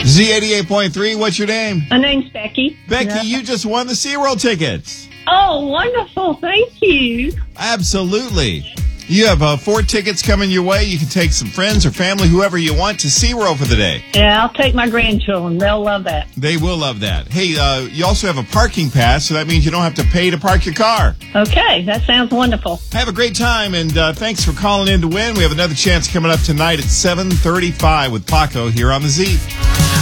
Z88.3, what's your name? My name's Becky. Becky, you just won the SeaWorld tickets. Oh, wonderful. Thank you. Absolutely. You have 4 tickets coming your way. You can take some friends or family, whoever you want, to SeaWorld for the day. Yeah, I'll take my grandchildren. They'll love that. They will love that. Hey, you also have a parking pass, so that means you don't have to pay to park your car. Okay, that sounds wonderful. Have a great time, and thanks for calling in to win. We have another chance coming up tonight at 7:35 with Paco here on The Z.